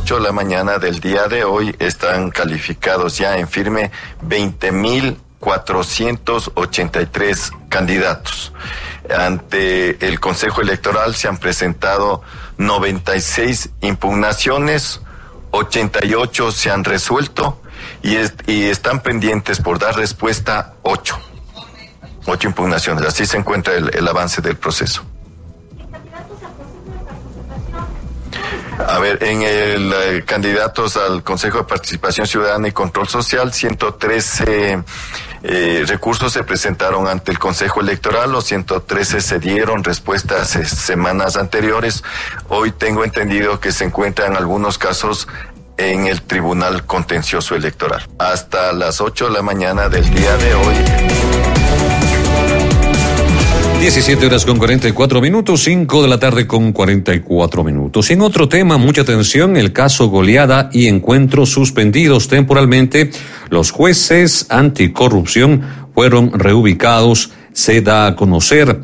8 de la mañana del día de hoy están calificados ya en firme 20.483 candidatos. Ante el Consejo Electoral se han presentado 96 impugnaciones, 88 se han resuelto y están pendientes por dar respuesta 8 impugnaciones. Así se encuentra el avance del proceso. A ver, en el candidatos al Consejo de Participación Ciudadana y Control Social, 113 recursos se presentaron ante el Consejo Electoral, los 113 se dieron respuestas semanas anteriores. Hoy tengo entendido que se encuentran algunos casos en el Tribunal Contencioso Electoral. Hasta las 8 de la mañana del día de hoy. 17:44, 5 de la tarde con 44 minutos. En otro tema, mucha atención, el caso Goleada y encuentros suspendidos temporalmente. Los jueces anticorrupción fueron reubicados. Se da a conocer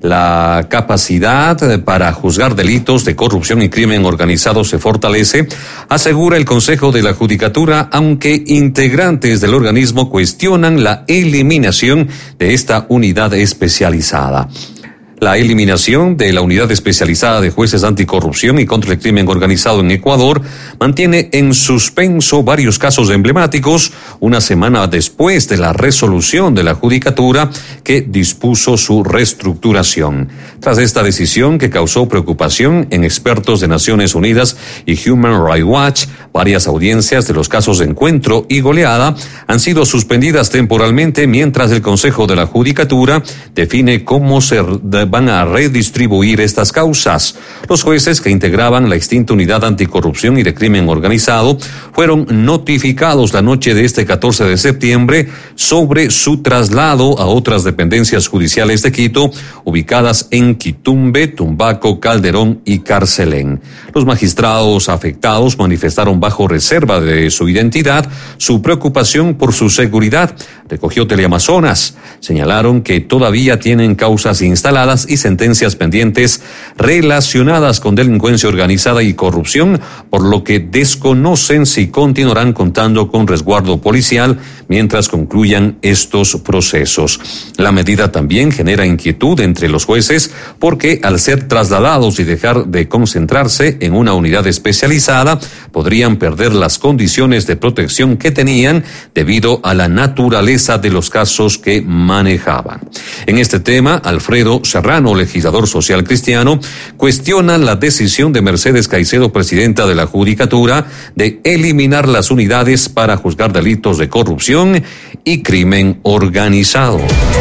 la capacidad para juzgar delitos de corrupción y crimen organizado se fortalece, asegura el Consejo de la Judicatura, aunque integrantes del organismo cuestionan la eliminación de esta unidad especializada. La eliminación de la Unidad Especializada de Jueces Anticorrupción y contra el Crimen Organizado en Ecuador mantiene en suspenso varios casos emblemáticos una semana después de la resolución de la Judicatura que dispuso su reestructuración. Tras esta decisión que causó preocupación en expertos de Naciones Unidas y Human Rights Watch, varias audiencias de los casos de Encuentro y Goleada han sido suspendidas temporalmente mientras el Consejo de la Judicatura define cómo se van a redistribuir estas causas. Los jueces que integraban la extinta Unidad Anticorrupción y de Crimen Organizado fueron notificados la noche de este 14 de septiembre sobre su traslado a otras dependencias judiciales de Quito, ubicadas en Quitumbe, Tumbaco, Calderón y Carcelén. Los magistrados afectados manifestaron bajo reserva de su identidad su preocupación por su seguridad, recogió Teleamazonas. Señalaron que todavía tienen causas instaladas y sentencias pendientes relacionadas con delincuencia organizada y corrupción, por lo que desconocen si continuarán contando con resguardo policial mientras concluyan estos procesos. La medida también genera inquietud entre los jueces porque al ser trasladados y dejar de concentrarse en una unidad especializada, podrían perder las condiciones de protección que tenían debido a la naturaleza de los casos que manejaban. En este tema, Alfredo Serrano, legislador social cristiano, cuestiona la decisión de Mercedes Caicedo, presidenta de la Judicatura, de eliminar las unidades para juzgar delitos de corrupción y crimen organizado.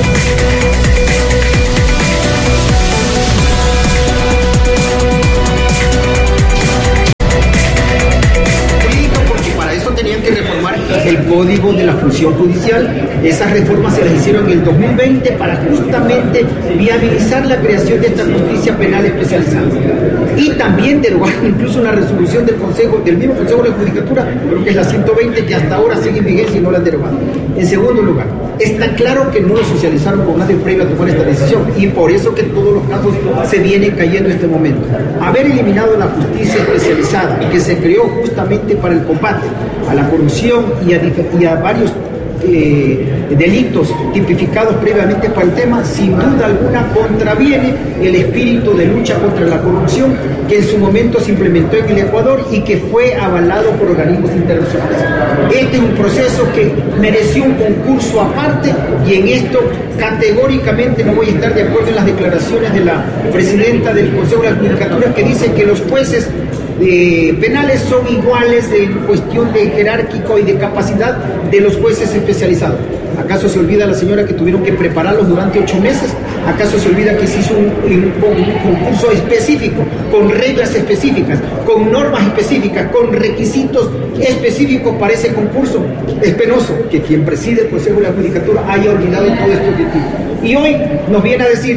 El Código de la Función Judicial. Esas reformas se las hicieron en el 2020 para justamente viabilizar la creación de esta justicia penal especializada. Y también derogar incluso una resolución del mismo Consejo de la Judicatura, creo que es la 120, que hasta ahora sigue en vigencia y no la han derogado. En segundo lugar, está claro que no lo socializaron con nadie previo a tomar esta decisión y por eso que todos los casos se vienen cayendo en este momento. Haber eliminado la justicia especializada que se creó justamente para el combate a la corrupción y a varios delitos tipificados previamente para el tema, sin duda alguna contraviene el espíritu de lucha contra la corrupción que en su momento se implementó en el Ecuador y que fue avalado por organismos internacionales. Este es un proceso que mereció un concurso aparte y en esto categóricamente no voy a estar de acuerdo en las declaraciones de la presidenta del Consejo de la Judicatura, que dice que los jueces penales son iguales en cuestión de jerárquico y de capacidad de los jueces especializados. ¿Acaso se olvida la señora que tuvieron que prepararlos durante 8 meses? ¿Acaso se olvida que se hizo un concurso específico, con reglas específicas, con normas específicas, con requisitos específicos para ese concurso? Es penoso que quien preside el Consejo de la Judicatura haya olvidado todo este objetivo. Y hoy nos viene a decir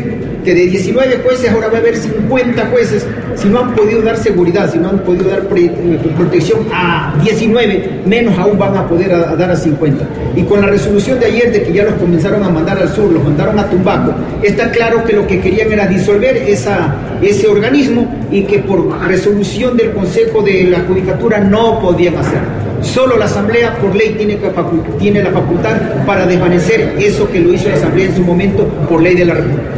que de 19 jueces ahora va a haber 50 jueces, si no han podido dar seguridad, si no han podido dar protección a 19, menos aún van a poder dar a 50. Y con la resolución de ayer de que ya los comenzaron a mandar al sur, los mandaron a Tumbaco, está claro que lo que querían era disolver ese organismo y que por resolución del Consejo de la Judicatura no podían hacerlo. Solo la Asamblea por ley tiene la facultad para desvanecer eso que lo hizo la Asamblea en su momento por ley de la República.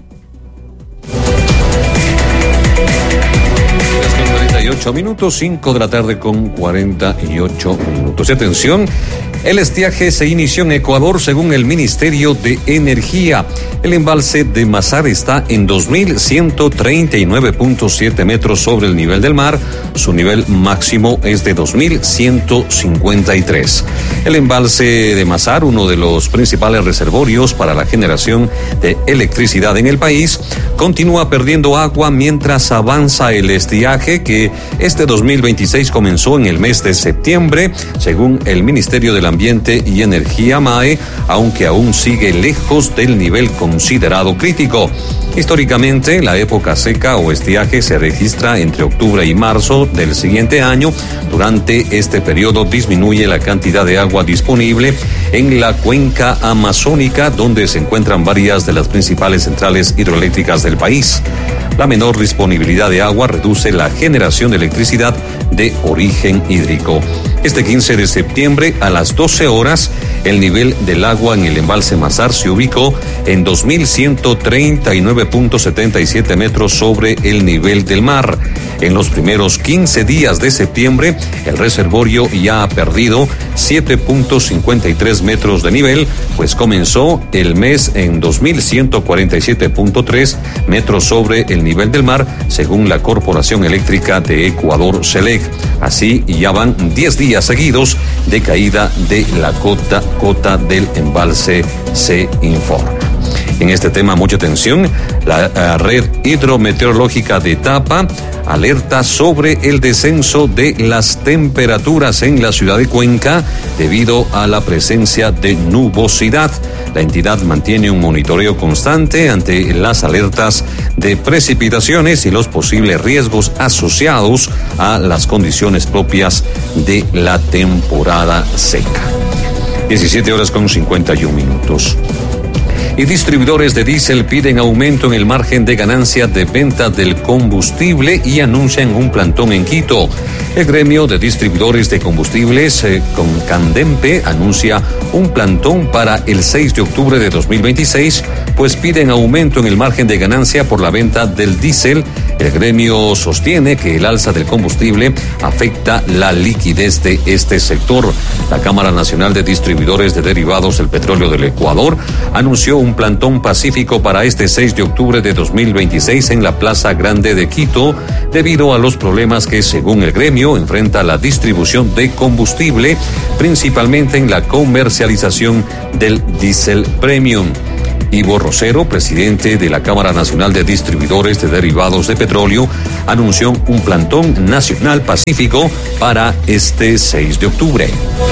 48 minutos, 5 de la tarde con 48 minutos. Y atención, el estiaje se inició en Ecuador según el Ministerio de Energía. El embalse de Mazar está en 2.139.7 metros sobre el nivel del mar. Su nivel máximo es de 2.153. El embalse de Mazar, uno de los principales reservorios para la generación de electricidad en el país, continúa perdiendo agua mientras avanza el estiaje que este 2026 comenzó en el mes de septiembre, según el Ministerio del Ambiente y Energía MAE, aunque aún sigue lejos del nivel considerado crítico. Históricamente, la época seca o estiaje se registra entre octubre y marzo del siguiente año. Durante este periodo disminuye la cantidad de agua disponible en la cuenca amazónica, donde se encuentran varias de las principales centrales hidroeléctricas del país. La menor disponibilidad de agua reduce la generación de electricidad de origen hídrico. Este 15 de septiembre a las 12 horas, el nivel del agua en el embalse Mazar se ubicó en 2.139.77 metros sobre el nivel del mar. En los primeros 15 días de septiembre, el reservorio ya ha perdido 7.53 metros de nivel, pues comenzó el mes en 2.147.3 metros sobre el nivel del mar, según la Corporación Eléctrica de Ecuador, CELEC. Así ya van 10 días seguidos de caída de la cota del embalse, se informa. En este tema, mucha atención, la red hidrometeorológica de Tapa alerta sobre el descenso de las temperaturas en la ciudad de Cuenca debido a la presencia de nubosidad. La entidad mantiene un monitoreo constante ante las alertas de precipitaciones y los posibles riesgos asociados a las condiciones propias de la temporada seca. 17 horas con 51 minutos. Y distribuidores de diésel piden aumento en el margen de ganancia de venta del combustible y anuncian un plantón en Quito. El gremio de distribuidores de combustibles con Candempe anuncia un plantón para el 6 de octubre de 2026, pues piden aumento en el margen de ganancia por la venta del diésel. El gremio sostiene que el alza del combustible afecta la liquidez de este sector. La Cámara Nacional de Distribuidores de Derivados del Petróleo del Ecuador anunció un plantón pacífico para este 6 de octubre de 2026 en la Plaza Grande de Quito, debido a los problemas que, según el gremio, enfrenta la distribución de combustible, principalmente en la comercialización del diésel premium. Ivo Rosero, presidente de la Cámara Nacional de Distribuidores de Derivados de Petróleo, anunció un plantón nacional pacífico para este 6 de octubre.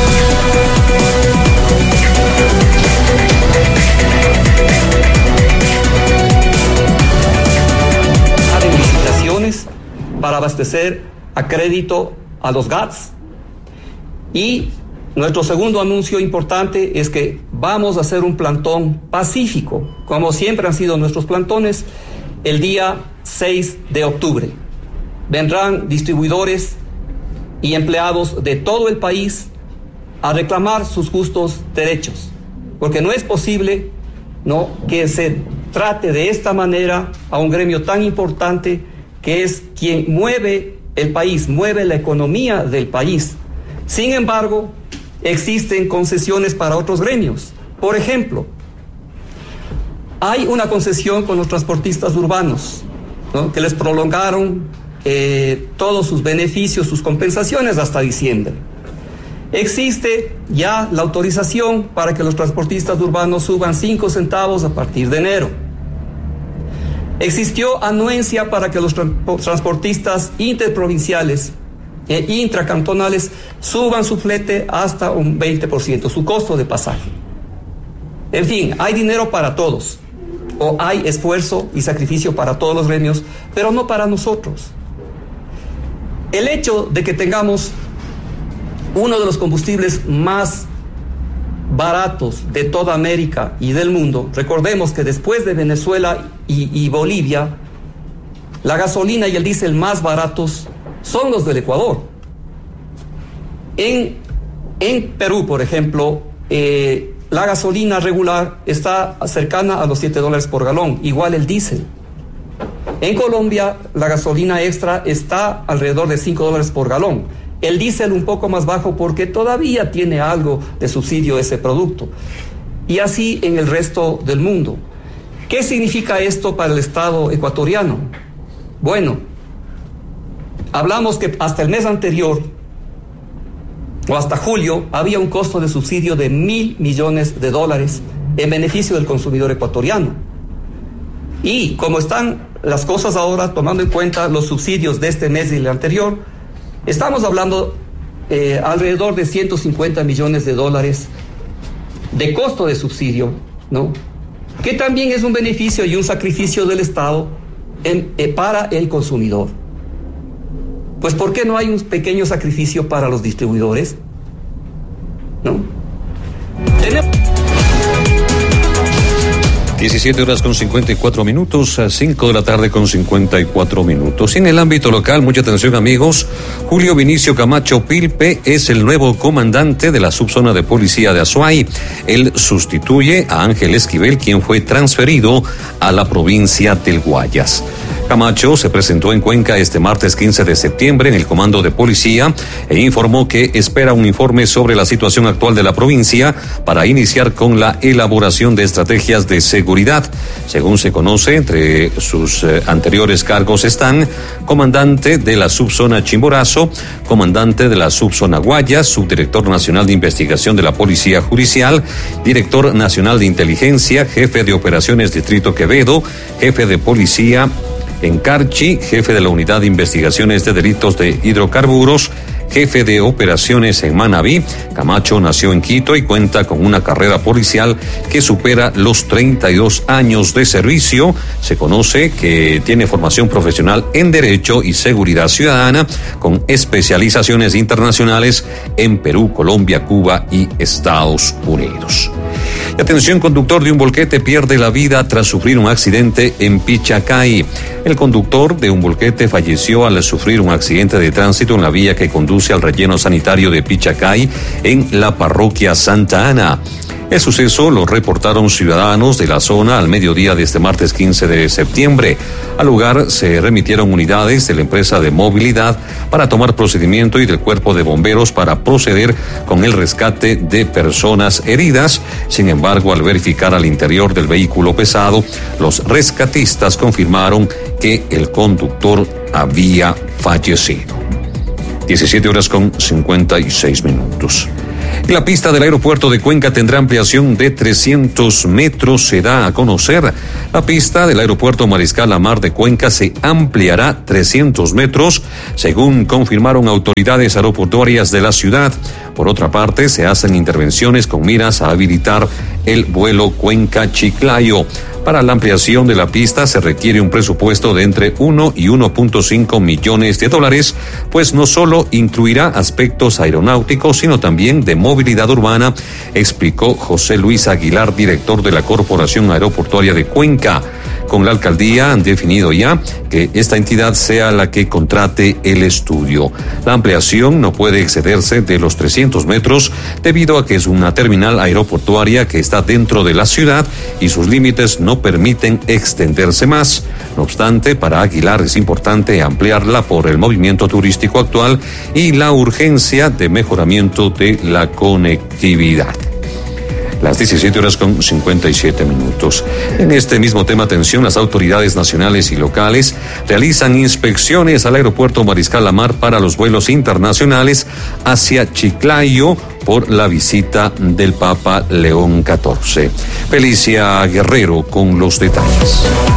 Licitaciones para abastecer a crédito a los GATS. Y nuestro segundo anuncio importante es que vamos a hacer un plantón pacífico, como siempre han sido nuestros plantones, el día 6 de octubre. Vendrán distribuidores y empleados de todo el país a reclamar sus justos derechos, porque no es posible, ¿no?, que se trate de esta manera a un gremio tan importante que es quien mueve el país, mueve la economía del país. Sin embargo, existen concesiones para otros gremios. Por ejemplo, hay una concesión con los transportistas urbanos, ¿no?, que les prolongaron todos sus beneficios, sus compensaciones hasta diciembre. Existe ya la autorización para que los transportistas urbanos suban 5 centavos a partir de enero. Existió anuencia para que los transportistas interprovinciales e intracantonales suban su flete hasta un 20%, su costo de pasaje. En fin, hay dinero para todos. o hay esfuerzo y sacrificio para todos los gremios, pero no para nosotros. El hecho de que tengamos uno de los combustibles más baratos de toda América y del mundo, recordemos que después de Venezuela y Bolivia, la gasolina y el diésel más baratos son los del Ecuador. En Perú, por ejemplo, la gasolina regular está cercana a los $7 por galón, igual el diésel. En Colombia, la gasolina extra está alrededor de $5 por galón. El diésel un poco más bajo porque todavía tiene algo de subsidio ese producto. Y así en el resto del mundo. ¿Qué significa esto para el Estado ecuatoriano? Bueno, hablamos que hasta el mes anterior, o hasta julio, había un costo de subsidio de $1.000 millones en beneficio del consumidor ecuatoriano. Y como están las cosas ahora, tomando en cuenta los subsidios de este mes y el anterior, estamos hablando alrededor de $150 millones de costo de subsidio, ¿no? Que también es un beneficio y un sacrificio del Estado para el consumidor. Pues ¿por qué no hay un pequeño sacrificio para los distribuidores? ¿No? 17:54, 5 de la tarde con 54 minutos. En el ámbito local, mucha atención amigos, Julio Vinicio Camacho Pilpe es el nuevo comandante de la subzona de policía de Azuay. Él sustituye a Ángel Esquivel, quien fue transferido a la provincia del Guayas. Camacho se presentó en Cuenca este martes 15 de septiembre en el comando de policía e informó que espera un informe sobre la situación actual de la provincia para iniciar con la elaboración de estrategias de seguridad. Según se conoce, entre sus anteriores cargos están comandante de la subzona Chimborazo, comandante de la subzona Guayas, subdirector nacional de investigación de la Policía Judicial, director nacional de inteligencia, jefe de operaciones Distrito Quevedo, jefe de policía en Carchi, jefe de la Unidad de Investigaciones de Delitos de Hidrocarburos, jefe de operaciones en Manabí. Camacho nació en Quito y cuenta con una carrera policial que supera los 32 años de servicio. Se conoce que tiene formación profesional en Derecho y Seguridad Ciudadana, con especializaciones internacionales en Perú, Colombia, Cuba y Estados Unidos. Y atención, conductor de un volquete pierde la vida tras sufrir un accidente en Pichacay. El conductor de un volquete falleció al sufrir un accidente de tránsito en la vía que conduce al relleno sanitario de Pichacay en la parroquia Santa Ana. El suceso lo reportaron ciudadanos de la zona al mediodía de este martes 15 de septiembre. Al lugar se remitieron unidades de la empresa de movilidad para tomar procedimiento y del cuerpo de bomberos para proceder con el rescate de personas heridas. Sin embargo, al verificar al interior del vehículo pesado, los rescatistas confirmaron que el conductor había fallecido. 17:56. La pista del aeropuerto de Cuenca tendrá ampliación de 300 metros, se da a conocer. La pista del aeropuerto Mariscal Lamar de Cuenca se ampliará 300 metros, según confirmaron autoridades aeroportuarias de la ciudad. Por otra parte, se hacen intervenciones con miras a habilitar el vuelo Cuenca-Chiclayo. Para la ampliación de la pista se requiere un presupuesto de entre 1 y 1.5 millones de dólares, pues no solo incluirá aspectos aeronáuticos, sino también de movilidad urbana, explicó José Luis Aguilar, director de la Corporación Aeroportuaria de Cuenca. Con la alcaldía han definido ya que esta entidad sea la que contrate el estudio. La ampliación no puede excederse de los 300 metros debido a que es una terminal aeroportuaria que está dentro de la ciudad y sus límites no permiten extenderse más. No obstante, para Aguilar es importante ampliarla por el movimiento turístico actual y la urgencia de mejoramiento de la conectividad. Las 17:57. En este mismo tema, atención, las autoridades nacionales y locales realizan inspecciones al aeropuerto Mariscal Lamar para los vuelos internacionales hacia Chiclayo por la visita del Papa León XIV. Felicia Guerrero con los detalles.